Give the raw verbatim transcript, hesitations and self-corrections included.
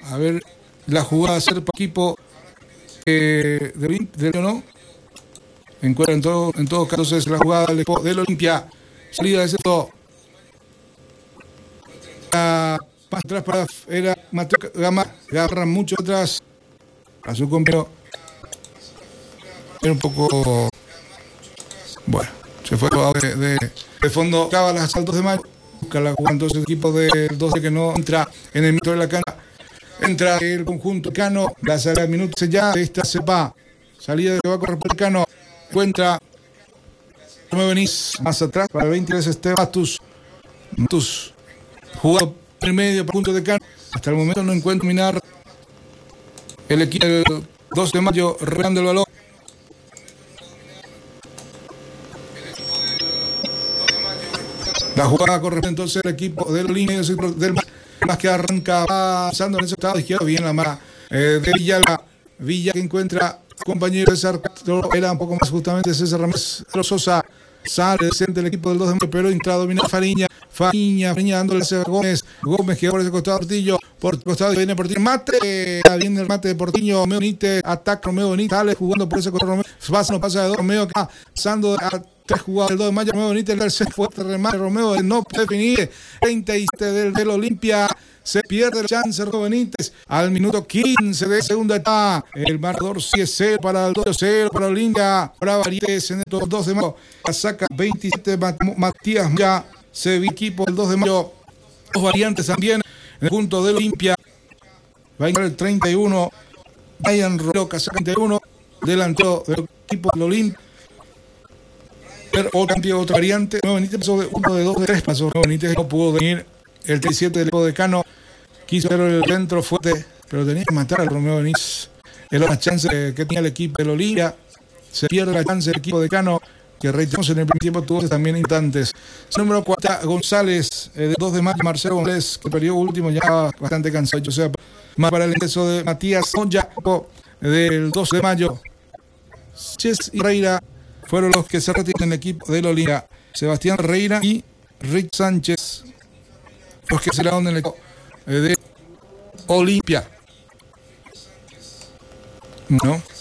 A ver la jugada a hacer para equipo eh, de, de, de no. Encuentra en todo, en todos casos la jugada del, del Olimpia. Salida de centro. Más atrás para era Mateo Gama. Agarra mucho atrás a su compañero. Era un poco. Bueno, se fue de, de, de fondo. Acaba las asaltos de mayo. Busca la jugada entonces el equipo del doce que no entra en el minuto de la cancha. Entra el conjunto Cano. La salida de minutos ya. Esta sepa. Salida de que va a correr por Cano. Encuentra Romeo Benítez más atrás para el veintitrés Esteban Matus. Matus jugado en medio por punto de Cano. Hasta el momento no encuentra minar el equipo del dos de mayo regalando el balón. La jugada corresponde entonces al equipo del Olimpia del más que arranca pasando en ese estado izquierdo. Bien la mano eh, de Villa, la Villa que encuentra compañero César Castro, era un poco más justamente César Ramírez Sosa. Sale decente el equipo del dos de mayo, pero entra a dominar Fariña. Fariña, Fariña dándole a Gómez. Gómez que por ese costado Portillo. Por el costado viene Portillo. Mate. Viene el mate de Portillo. Romeo Benítez. Ataca Romeo Benítez. Sale jugando por ese costado. Romeo. Pasa, no pasa de dos. Romeo acá. Pasando a tres jugadas del dos de mayo. Romeo Benítez. El tercer fuerte remate. Romeo no puede definir. treinta y siete del, del Olimpia. Se pierde el chance Romeo Benítez al minuto quince de segunda etapa. El marcador sigue cero para el dos cero para Olimpia. Para Variedades en estos dos de mayo. La saca veintisiete Matías ya. Se vi equipo el dos de mayo. Dos variantes también en el punto del Olimpia. Va a entrar el treinta y uno. Brian Romero, casa treinta y uno. Delantero del equipo del Olimpia. Otro cambio, otra variante. Romeo Benítez pasó de uno, de dos, de tres. Pasó Romeo Benítez. No pudo venir el treinta y siete del equipo de Cano. Quiso hacer el centro fuerte, pero tenía que matar al Romeo Benítez. Es la chance que tenía el equipo del Olimpia. Se pierde la chance del equipo de Cano, que reiteramos en el primer tiempo tuvo también instantes. Número cuatro, González, eh, de dos de mayo, Marcelo González, que perdió último, ya bastante cansado. O sea, más para el ingreso de Matías Sonja, del dos de mayo. Ches y Reira fueron los que se retiran en el equipo del Olimpia. Sebastián Reira y Rick Sánchez, los que se la dan en el equipo de Olimpia. ¿No?